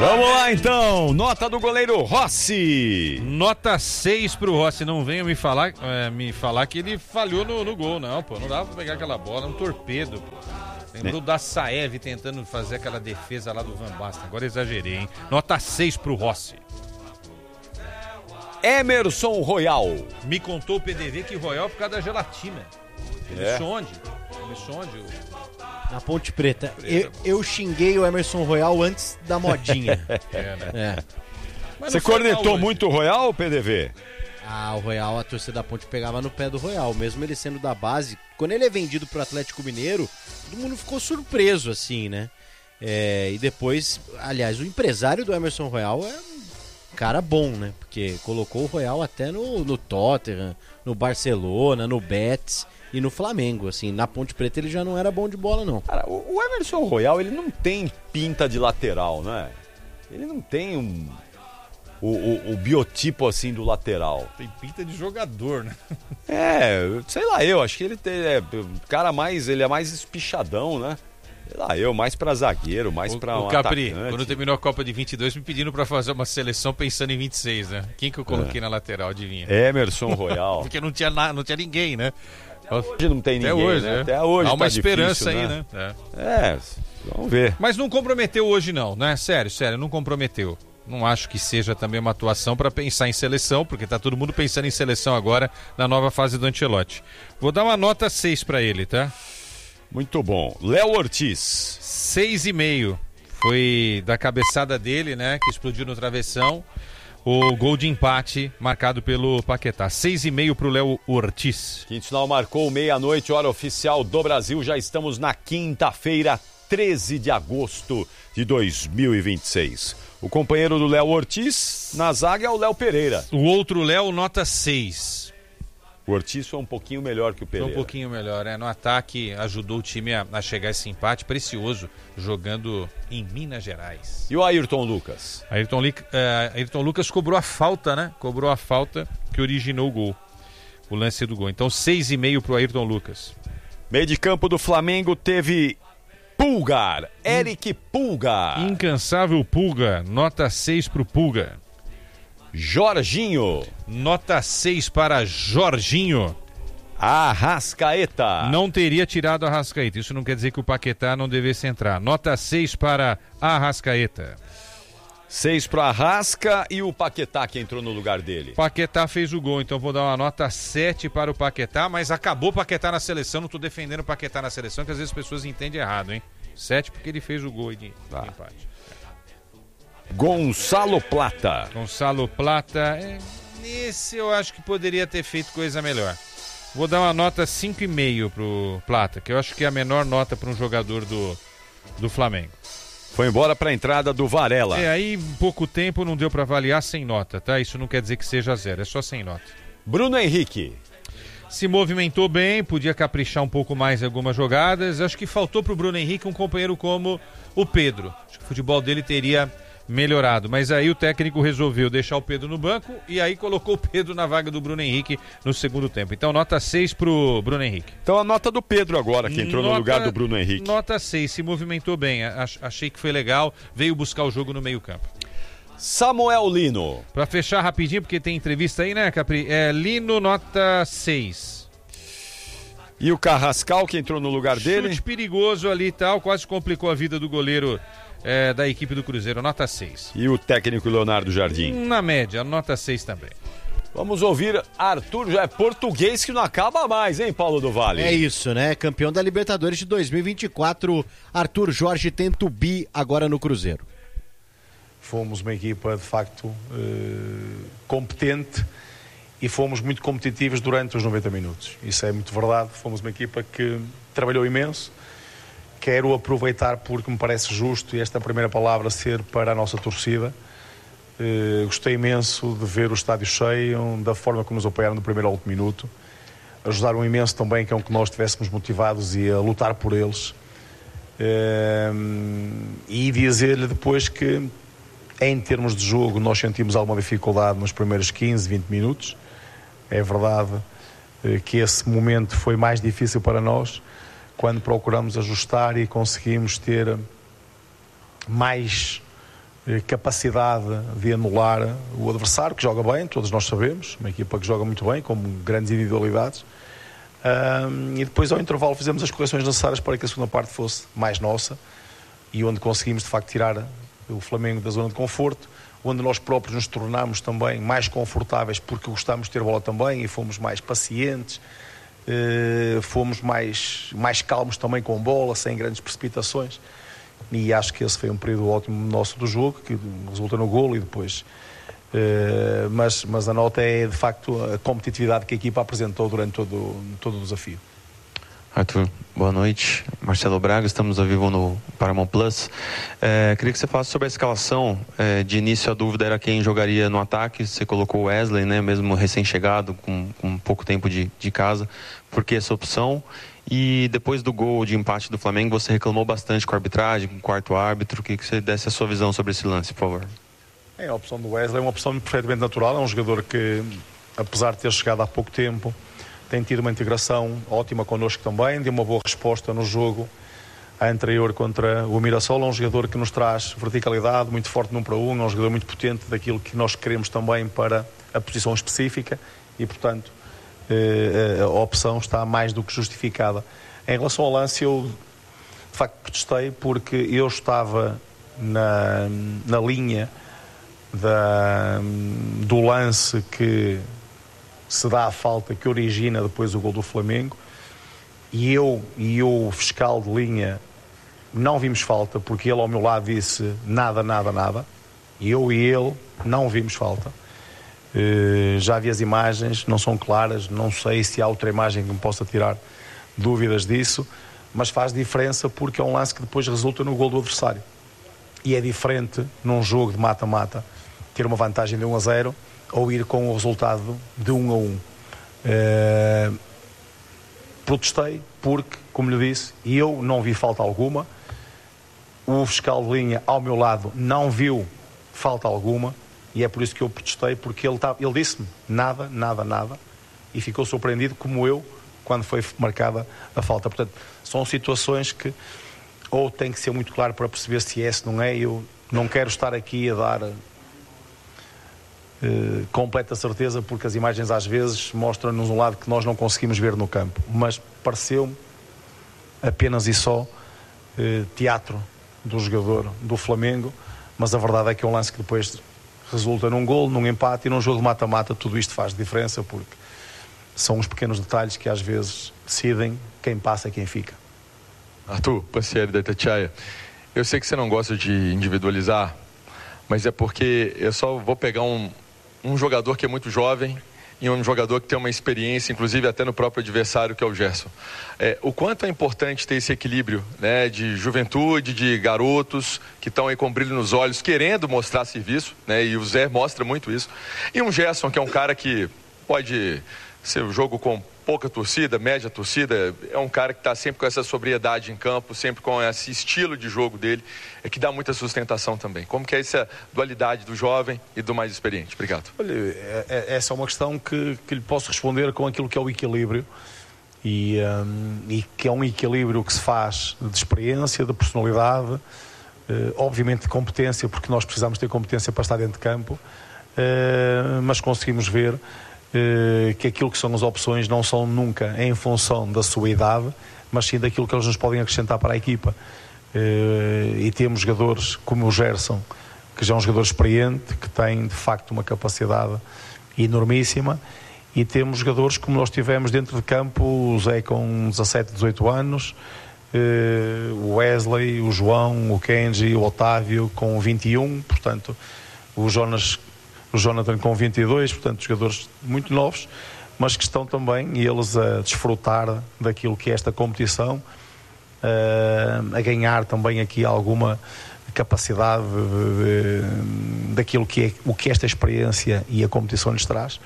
Vamos lá então, nota do goleiro Rossi. Nota 6 pro Rossi. Não venha me falar que ele falhou no gol, não, pô. Não dava pra pegar aquela bola, um torpedo, pô. Lembrou da Saev tentando fazer aquela defesa lá do Van Basten. Agora exagerei, hein? Nota 6 pro Rossi. Emerson Royal. Me contou o PDV que Royal é por causa da gelatina. Começou onde? Na Ponte Preta. Eu xinguei o Emerson Royal antes da modinha. Você cornetou muito o Royal, PDV? O Royal, a torcida da Ponte pegava no pé do Royal, mesmo ele sendo da base. Quando ele é vendido pro Atlético Mineiro, todo mundo ficou surpreso, assim, né? E depois, aliás, o empresário do Emerson Royal é um cara bom, né? Porque colocou o Royal até no Tottenham, no Barcelona, no Betis e no Flamengo, assim. Na Ponte Preta ele já não era bom de bola, não. Cara, o Emerson Royal, ele não tem pinta de lateral, né? Ele não tem o biotipo assim do lateral. Tem pinta de jogador, né? Sei lá, eu acho que ele ele é mais espichadão, né? Sei lá, mais pra zagueiro, mais pra um Capri, atacante. quando terminou a Copa de 22, me pedindo pra fazer uma seleção pensando em 26, né? Quem que eu coloquei na lateral, adivinha? Emerson Royal. Porque não tinha ninguém, né? Hoje não tem ninguém, hoje, né? Até hoje há uma difícil, esperança aí, né? Vamos ver. Mas não comprometeu hoje não, né? Sério, não comprometeu. Não acho que seja também uma atuação para pensar em seleção, porque tá todo mundo pensando em seleção agora na nova fase do Ancelotti. Vou dar uma nota 6 para ele, tá? Muito bom. Léo Ortiz. 6,5. Foi da cabeçada dele, né? Que explodiu no travessão. O gol de empate marcado pelo Paquetá. 6,5 pro Léo Ortiz. Quinto sinal marcou meia-noite, hora oficial do Brasil. Já estamos na quinta-feira, 13 de agosto de 2026. O companheiro do Léo Ortiz na zaga é o Léo Pereira. O outro Léo, nota 6. O Ortiz foi um pouquinho melhor que o Pereira. Foi um pouquinho melhor, né? No ataque ajudou o time a chegar a esse empate precioso, jogando em Minas Gerais. E o Ayrton Lucas? Ayrton Lucas cobrou a falta, né? Cobrou a falta que originou o gol. O lance do gol. Então 6,5 pro Ayrton Lucas. Meio de campo do Flamengo teve Pulgar, Eric Pulgar. Incansável Pulga, nota 6 pro Pulga. Jorginho. Nota 6 para Jorginho. Arrascaeta. Não teria tirado a Arrascaeta. Isso não quer dizer que o Paquetá não devesse entrar. Nota 6 para Arrascaeta. 6 para Arrasca e o Paquetá que entrou no lugar dele. Paquetá fez o gol, então vou dar uma nota 7 para o Paquetá, mas acabou o Paquetá na seleção, não estou defendendo o Paquetá na seleção, que às vezes as pessoas entendem errado, hein? 7 porque ele fez o gol de empate. Gonçalo Plata. Gonçalo Plata, esse eu acho que poderia ter feito coisa melhor. Vou dar uma nota 5,5 pro Plata, que eu acho que é a menor nota para um jogador do Flamengo. Foi embora para a entrada do Varela. Aí pouco tempo não deu para avaliar sem nota, tá? Isso não quer dizer que seja 0, é só sem nota. Bruno Henrique. Se movimentou bem, podia caprichar um pouco mais em algumas jogadas. Acho que faltou pro Bruno Henrique um companheiro como o Pedro. Acho que o futebol dele teria melhorado, mas aí o técnico resolveu deixar o Pedro no banco e aí colocou o Pedro na vaga do Bruno Henrique no segundo tempo. Então nota 6 pro Bruno Henrique. Então a nota do Pedro agora, que entrou no lugar do Bruno Henrique. Nota 6, se movimentou bem, achei que foi legal, veio buscar o jogo no meio campo. Samuel Lino. Pra fechar rapidinho, porque tem entrevista aí, né, Capri? Lino, nota 6. E o Carrascal, que entrou no lugar dele? Chute perigoso ali e tal, quase complicou a vida do goleiro da equipe do Cruzeiro, nota 6. E o técnico Leonardo Jardim? Na média, nota 6 também. Vamos ouvir Arthur, já é português que não acaba mais, hein, Paulo do Vale? É isso, né? Campeão da Libertadores de 2024, Arthur Jorge tenta o bi agora no Cruzeiro. Fomos uma equipa, de facto, competente e fomos muito competitivos durante os 90 minutos. Isso é muito verdade. Fomos uma equipa que trabalhou imenso. Quero aproveitar porque me parece justo, e esta primeira palavra ser para a nossa torcida. Gostei imenso de ver o estádio cheio, da forma como nos apoiaram do primeiro ao último minuto. Ajudaram imenso também que nós estivéssemos motivados e a lutar por eles. E dizer-lhe depois que, em termos de jogo, nós sentimos alguma dificuldade nos primeiros 15, 20 minutos. É verdade que esse momento foi mais difícil para nós, quando procuramos ajustar e conseguimos ter mais capacidade de anular o adversário, que joga bem, todos nós sabemos, uma equipa que joga muito bem, com grandes individualidades. E depois ao intervalo fizemos as correções necessárias para que a segunda parte fosse mais nossa e onde conseguimos de facto tirar o Flamengo da zona de conforto, onde nós próprios nos tornámos também mais confortáveis porque gostámos de ter bola também e fomos mais pacientes, fomos mais calmos também com bola, sem grandes precipitações, e acho que esse foi um período ótimo nosso do jogo, que resulta no golo e depois... mas a nota é de facto a competitividade que a equipa apresentou durante todo o desafio. Arthur, boa noite. Marcelo Braga, estamos ao vivo no Paramount Plus. Queria que você falasse sobre a escalação. De início a dúvida era quem jogaria no ataque. Você colocou o Wesley, né, mesmo recém-chegado, com pouco tempo de casa. Por que essa opção? E depois do gol de empate do Flamengo, você reclamou bastante com a arbitragem, com o quarto árbitro. Queria que você desse a sua visão sobre esse lance, por favor. A opção do Wesley é uma opção perfeitamente natural. É um jogador que, apesar de ter chegado há pouco tempo, tem tido uma integração ótima connosco também, deu uma boa resposta no jogo anterior contra o Mirassol. É um jogador que nos traz verticalidade, muito forte no 1 para 1, é um jogador muito potente daquilo que nós queremos também para a posição específica e, portanto, a opção está mais do que justificada. Em relação ao lance, eu de facto protestei porque eu estava na linha do lance que se dá a falta que origina depois o gol do Flamengo, e o fiscal de linha não vimos falta porque ele ao meu lado disse nada, e eu e ele não vimos falta. Já vi as imagens, não são claras, não sei se há outra imagem que me possa tirar dúvidas disso, mas faz diferença porque é um lance que depois resulta no gol do adversário, e é diferente num jogo de mata-mata ter uma vantagem de 1-0 ou ir com o resultado de 1-1. Protestei porque, como lhe disse, eu não vi falta alguma, o fiscal de linha ao meu lado não viu falta alguma, e é por isso que eu protestei, porque ele disse-me nada, e ficou surpreendido como eu quando foi marcada a falta. Portanto, são situações que ou tem que ser muito claro para perceber se é, se não é. Eu não quero estar aqui a dar completa certeza, porque as imagens às vezes mostram-nos um lado que nós não conseguimos ver no campo, mas pareceu-me apenas e só teatro do jogador do Flamengo, mas a verdade é que é um lance que depois resulta num golo, num empate, e num jogo de mata-mata tudo isto faz diferença, porque são os pequenos detalhes que às vezes decidem quem passa e quem fica. Arthur, Pancieri da Itatiaia, eu sei que você não gosta de individualizar, mas é porque eu só vou pegar um jogador que é muito jovem e um jogador que tem uma experiência, inclusive até no próprio adversário, que é o Gerson. O quanto é importante ter esse equilíbrio, né, de juventude, de garotos que estão aí com brilho nos olhos, querendo mostrar serviço, né, e o Zé mostra muito isso, e um Gerson que é um cara que pode ser um jogo com pouca torcida, média torcida, é um cara que está sempre com essa sobriedade em campo, sempre com esse estilo de jogo dele, que dá muita sustentação também. Como que é essa dualidade do jovem e do mais experiente? Obrigado. Olha, essa é uma questão que lhe posso responder com aquilo que é o equilíbrio, e que é um equilíbrio que se faz de experiência, de personalidade, obviamente de competência, porque nós precisamos ter competência para estar dentro de campo, mas conseguimos ver que aquilo que são as opções não são nunca em função da sua idade, mas sim daquilo que eles nos podem acrescentar para a equipa. E temos jogadores como o Gerson, que já é um jogador experiente, que tem de facto uma capacidade enormíssima, e temos jogadores como nós tivemos dentro de campo, o Zé com 17, 18 anos, o Wesley, o João, o Kenji, o Otávio com 21, portanto o Jonathan com 22, portanto jogadores muito novos, mas que estão também eles a desfrutar daquilo que é esta competição, a ganhar também aqui alguma capacidade daquilo que é o que esta experiência e a competição lhes traz,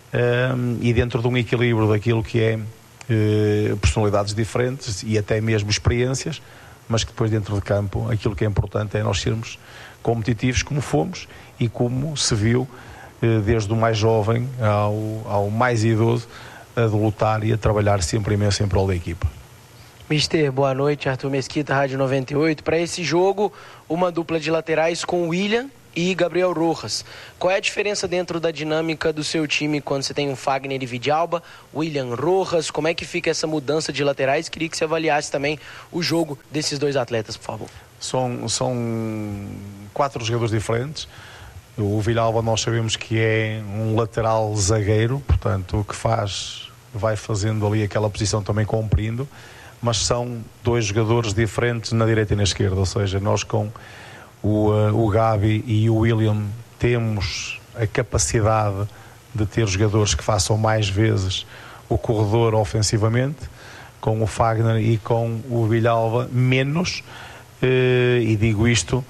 e dentro de um equilíbrio daquilo que é personalidades diferentes e até mesmo experiências, mas que depois dentro de campo aquilo que é importante é nós sermos competitivos como fomos e como se viu desde o mais jovem ao mais idoso, a lutar e a trabalhar sempre imenso em prol da equipa. Mister, boa noite, Arthur Mesquita, Rádio 98. Para esse jogo, uma dupla de laterais com William e Gabriel Rojas. Qual é a diferença dentro da dinâmica do seu time quando você tem um Fagner e Vidalba, William Rojas? Como é que fica essa mudança de laterais? Queria que você avaliasse também o jogo desses dois atletas, por favor. São 4 jogadores diferentes. O Vidalba nós sabemos que é um lateral zagueiro, portanto o que faz, vai fazendo ali aquela posição também cumprindo, mas são 2 jogadores diferentes na direita e na esquerda, ou seja, nós com o Gabi e o William temos a capacidade de ter jogadores que façam mais vezes o corredor ofensivamente, com o Fagner e com o Vidalba menos, e digo isto,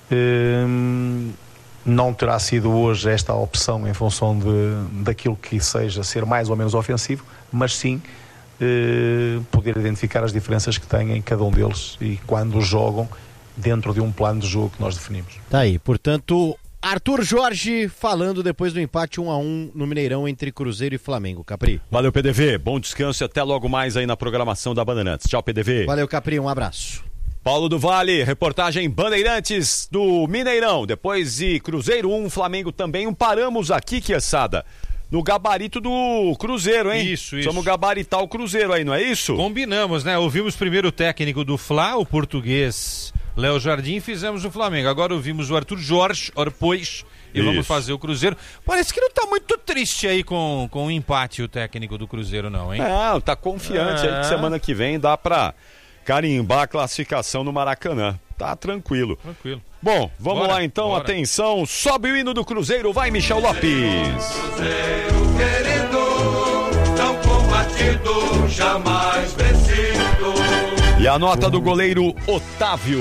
não terá sido hoje esta a opção em função daquilo que seja ser mais ou menos ofensivo, mas sim poder identificar as diferenças que têm em cada um deles e quando jogam dentro de um plano de jogo que nós definimos. Tá aí, portanto, Arthur Jorge falando depois do empate 1-1 no Mineirão entre Cruzeiro e Flamengo. Capri. Valeu, PDV. Bom descanso e até logo mais aí na programação da Bandeirantes. Tchau, PDV. Valeu, Capri. Um abraço. Paulo do Vale, reportagem Bandeirantes do Mineirão. Depois de Cruzeiro 1, Flamengo também. Paramos aqui, Quiaçada, no gabarito do Cruzeiro, hein? Isso. Vamos gabaritar o Cruzeiro aí, não é isso? Combinamos, né? Ouvimos primeiro o técnico do Fla, o português Léo Jardim, e fizemos o Flamengo. Agora ouvimos o Arthur Jorge, depois, e vamos fazer o Cruzeiro. Parece que não tá muito triste aí com o empate o técnico do Cruzeiro, não, hein? Não, tá confiante aí que semana que vem dá pra carimbar a classificação no Maracanã. Tá tranquilo. Bom, vamos lá então, atenção, sobe o hino do Cruzeiro, vai Michel Lopes. Cruzeiro querido, tão combatido, jamais vencido. E a nota do goleiro Otávio.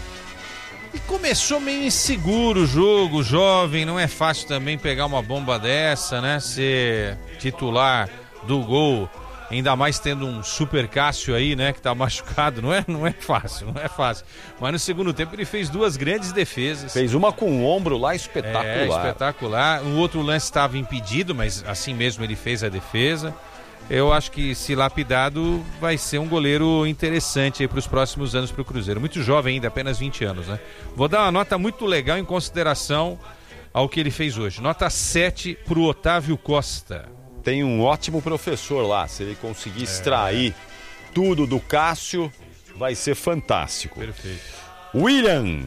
E começou meio inseguro o jogo, jovem, não é fácil também pegar uma bomba dessa, né? Ser titular do gol, ainda mais tendo um Super Cássio aí, né? Que tá machucado, não é fácil. Mas no segundo tempo ele fez 2 grandes defesas. Fez uma com o ombro lá espetacular. Espetacular. O outro lance estava impedido, mas assim mesmo ele fez a defesa. Eu acho que, se lapidado, vai ser um goleiro interessante aí para os próximos anos para o Cruzeiro. Muito jovem ainda, apenas 20 anos, né? Vou dar uma nota muito legal em consideração ao que ele fez hoje. Nota 7 para o Otávio Costa. Tem um ótimo professor lá. Se ele conseguir extrair tudo do Cássio, vai ser fantástico. Perfeito. William.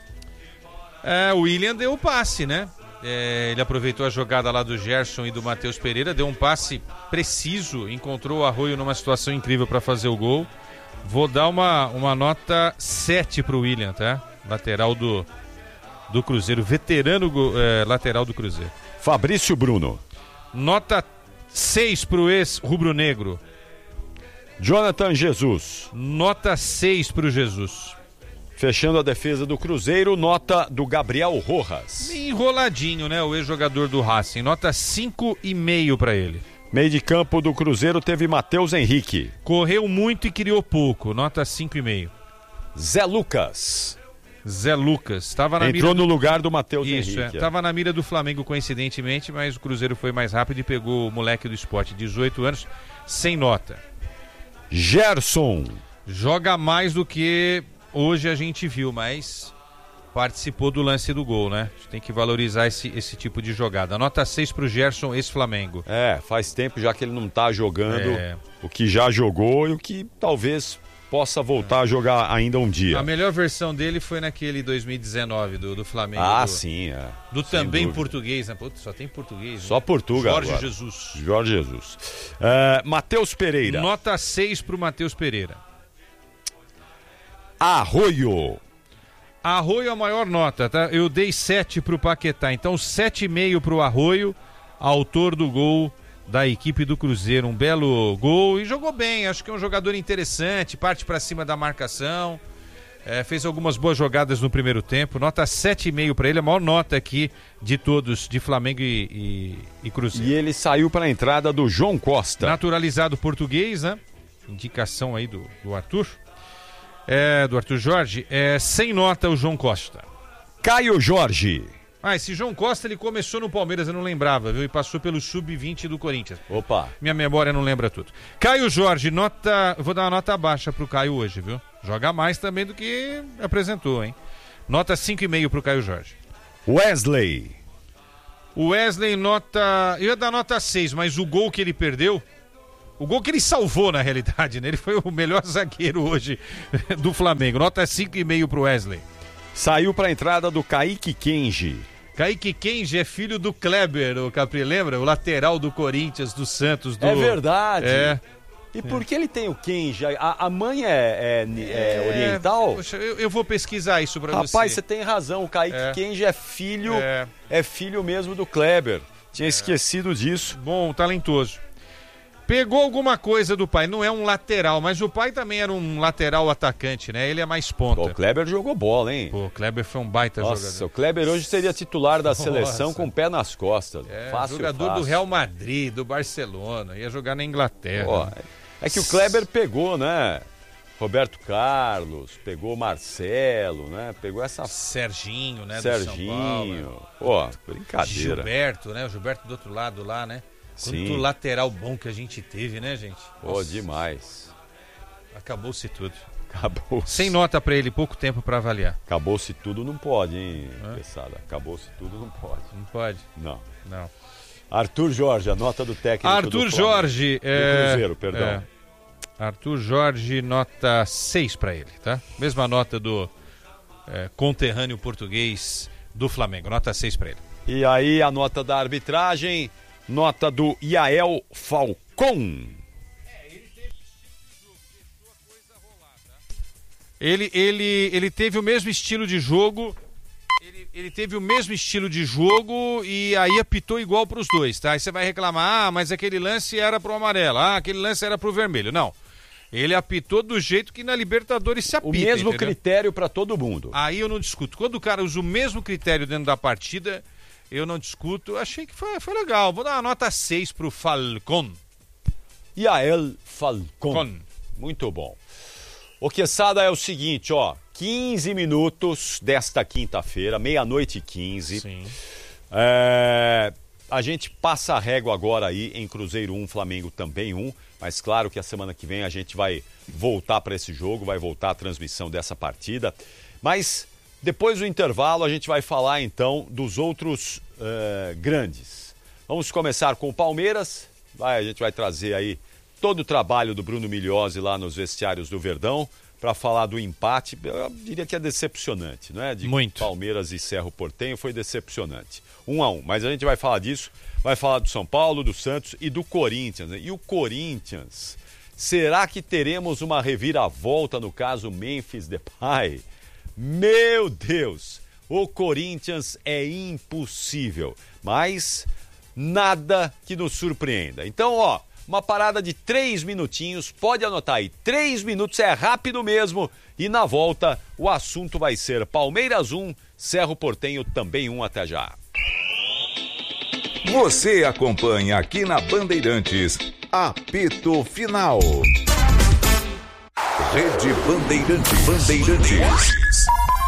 O William deu o passe, né? Ele aproveitou a jogada lá do Gerson e do Matheus Pereira, deu um passe preciso, encontrou o Arroio numa situação incrível para fazer o gol. Vou dar uma nota 7 pro William, tá? Lateral do Cruzeiro, veterano lateral do Cruzeiro. Fabrício Bruno. Nota 6 pro ex-rubro-negro. Jonathan Jesus. Nota 6 pro Jesus. Fechando a defesa do Cruzeiro, nota do Gabriel Rojas. Enroladinho, né? O ex-jogador do Racing. Nota 5,5 para ele. Meio de campo do Cruzeiro teve Matheus Henrique. Correu muito e criou pouco. Nota 5,5. Zé Lucas. Tava na Entrou no lugar do Matheus Henrique. Henrique. Tava na mira do Flamengo, coincidentemente, mas o Cruzeiro foi mais rápido e pegou o moleque do Sport, 18 anos, sem nota. Gerson. Joga mais do que hoje a gente viu, mas participou do lance do gol, né? A gente tem que valorizar esse tipo de jogada. Nota 6 pro Gerson, ex-Flamengo. Faz tempo já que ele não tá jogando o que já jogou e o que talvez possa voltar a jogar ainda um dia. A melhor versão dele foi naquele 2019 do Flamengo. Sim, do também português, né? Putz, só tem português. Só Portugal. Jorge Jesus. Matheus Pereira. Nota 6 pro Matheus Pereira. Arroio a maior nota, tá? Eu dei 7 pro Paquetá, então 7,5 pro Arroio, autor do gol da equipe do Cruzeiro. Um belo gol e jogou bem, acho que é um jogador interessante, parte pra cima da marcação, fez algumas boas jogadas no primeiro tempo. Nota 7,5 para ele, a maior nota aqui de todos, de Flamengo e Cruzeiro. E ele saiu para a entrada do João Costa. Naturalizado português, né? Indicação aí do Arthur. Do Arthur Jorge. Sem nota o João Costa. Caio Jorge. Esse João Costa, ele começou no Palmeiras, eu não lembrava, viu? E passou pelo Sub-20 do Corinthians. Opa. Minha memória não lembra tudo. Caio Jorge, eu vou dar uma nota baixa pro Caio hoje, viu? Joga mais também do que apresentou, hein? Nota 5,5 pro Caio Jorge. Wesley, eu ia dar nota 6, mas o gol que ele perdeu, o gol que ele salvou na realidade, né? Ele foi o melhor zagueiro hoje do Flamengo. Nota 5,5 pro Wesley. Saiu pra entrada do Kaique Kenji. Kaique Kenji é filho do Kleber, o Capri, lembra? O lateral do Corinthians, do Santos. É verdade. É. E por que ele tem o Kenji? A mãe é oriental? Poxa, eu vou pesquisar isso pra você. Rapaz, você tem razão. O Kaique Kenji é filho mesmo do Kleber. Tinha esquecido disso. Bom, talentoso. Pegou alguma coisa do pai. Não é um lateral, mas o pai também era um lateral atacante, né? Ele é mais ponta. O Kleber jogou bola, hein? O Kleber foi um baita jogador. Nossa, o Kleber hoje seria titular da seleção com o pé nas costas. Fácil, jogador do Real Madrid, do Barcelona. Ia jogar na Inglaterra. É que o Kleber pegou, né? Roberto Carlos, pegou Marcelo, né? Pegou essa... Serginho, né? Serginho. Brincadeira. Gilberto, né? O Gilberto do outro lado lá, né? Quanto lateral bom que a gente teve, né, gente? Demais. Acabou-se tudo. Acabou-se. Sem nota pra ele, pouco tempo pra avaliar. Acabou-se tudo, não pode, hein, pesada? Acabou-se tudo, não pode. Não pode? Não. Arthur Jorge, a nota do técnico Arthur Jorge, do Cruzeiro, perdão. Arthur Jorge, nota 6 pra ele, tá? Mesma nota do conterrâneo português do Flamengo, nota 6 pra ele. E aí a nota da arbitragem... Nota do Yael Falcon. Ele teve estilo de jogo, deixou a coisa rolar, tá? Ele teve o mesmo estilo de jogo. Ele teve o mesmo estilo de jogo e aí apitou igual para os dois, tá? Aí você vai reclamar, mas aquele lance era pro amarelo, aquele lance era pro vermelho. Não. Ele apitou do jeito que na Libertadores se apita. O mesmo entendeu? Critério para todo mundo. Aí eu não discuto. Quando o cara usa o mesmo critério dentro da partida, eu não discuto. Achei que foi legal. Vou dar uma nota 6 pro Falcon. Yael Falcon. Muito bom. O Quesada é o seguinte, 15 minutos desta quinta-feira, 00:15. Sim. A gente passa a régua agora aí em Cruzeiro 1, Flamengo também 1. Mas claro que a semana que vem a gente vai voltar para esse jogo, vai voltar a transmissão dessa partida. Mas... depois do intervalo, a gente vai falar, então, dos outros grandes. Vamos começar com o Palmeiras. A gente vai trazer aí todo o trabalho do Bruno Migliozzi lá nos vestiários do Verdão para falar do empate. Eu diria que é decepcionante, não é? Muito. Palmeiras e Cerro Porteño foi decepcionante. 1-1. Mas a gente vai falar disso. Vai falar do São Paulo, do Santos e do Corinthians. Né? E o Corinthians, será que teremos uma reviravolta no caso Memphis Depay? Meu Deus, o Corinthians é impossível, mas nada que nos surpreenda. Então, uma parada de 3 minutinhos, pode anotar aí, 3 minutos é rápido mesmo. E na volta, o assunto vai ser Palmeiras 1, Cerro Porteño também 1, até já. Você acompanha aqui na Bandeirantes, apito final. Rede Bandeirantes.